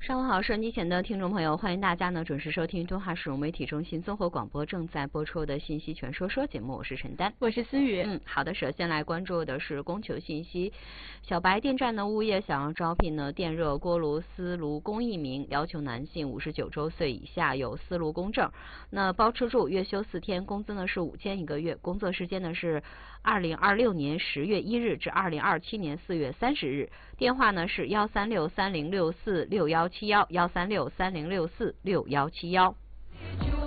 上午好，收音机前的听众朋友，欢迎大家准时收听东华市融媒体中心综合广播正在播出的信息全说说节目，我是陈丹， 我是思雨。 好的，首先来关注的是供求信息。小白电站的物业想要招聘电热锅炉丝炉工1名，要求男性59周岁以下，有丝炉工证，那包吃住，月休4天，工资是5000一个月，工作时间是2026年10月1日至2027年4月30日，电话是13630646171，13630646171。